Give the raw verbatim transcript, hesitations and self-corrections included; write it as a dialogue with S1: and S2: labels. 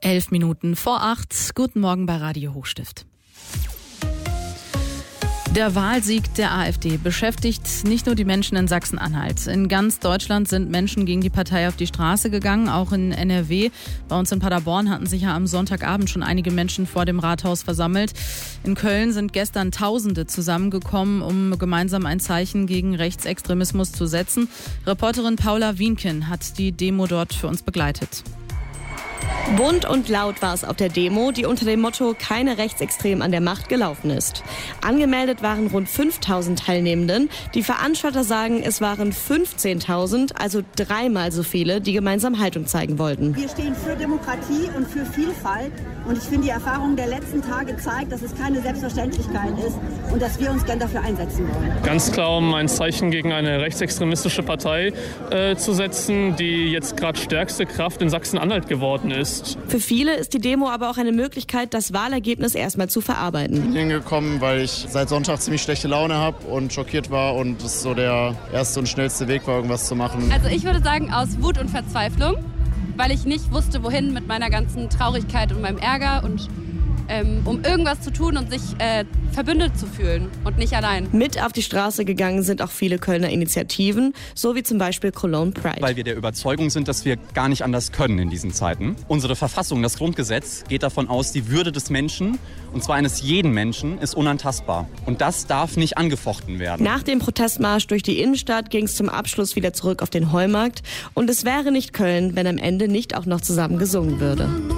S1: Elf Minuten vor acht. Guten Morgen bei Radio Hochstift. Der Wahlsieg der AfD beschäftigt nicht nur die Menschen in Sachsen-Anhalt. In ganz Deutschland sind Menschen gegen die Partei auf die Straße gegangen, auch in N R W. Bei uns in Paderborn hatten sich ja am Sonntagabend schon einige Menschen vor dem Rathaus versammelt. In Köln sind gestern Tausende zusammengekommen, um gemeinsam ein Zeichen gegen Rechtsextremismus zu setzen. Reporterin Paula Wienken hat die Demo dort für uns begleitet.
S2: Bunt und laut war es auf der Demo, die unter dem Motto "Keine Rechtsextremen an der Macht" gelaufen ist. Angemeldet waren rund fünftausend Teilnehmenden. Die Veranstalter sagen, es waren fünfzehntausend, also dreimal so viele, die gemeinsam Haltung zeigen wollten.
S3: Wir stehen für Demokratie und für Vielfalt. Und ich finde, die Erfahrung der letzten Tage zeigt, dass es keine Selbstverständlichkeit ist und dass wir uns gern dafür einsetzen wollen.
S4: Ganz klar, um ein Zeichen gegen eine rechtsextremistische Partei äh, zu setzen, die jetzt gerade stärkste Kraft in Sachsen-Anhalt geworden ist.
S2: Für viele ist die Demo aber auch eine Möglichkeit, das Wahlergebnis erstmal zu verarbeiten.
S5: Ich bin hingekommen, weil ich seit Sonntag ziemlich schlechte Laune habe und schockiert war und es so der erste und schnellste Weg war, irgendwas zu machen.
S6: Also ich würde sagen, aus Wut und Verzweiflung, weil ich nicht wusste, wohin mit meiner ganzen Traurigkeit und meinem Ärger und ähm, um irgendwas zu tun und sich äh, verbündet zu fühlen und nicht allein.
S2: Mit auf die Straße gegangen sind auch viele Kölner Initiativen, so wie zum Beispiel Cologne Pride.
S7: Weil wir der Überzeugung sind, dass wir gar nicht anders können in diesen Zeiten. Unsere Verfassung, das Grundgesetz, geht davon aus, die Würde des Menschen, und zwar eines jeden Menschen, ist unantastbar. Und das darf nicht angefochten werden.
S2: Nach dem Protestmarsch durch die Innenstadt ging es zum Abschluss wieder zurück auf den Heumarkt. Und es wäre nicht Köln, wenn am Ende nicht auch noch zusammen gesungen würde.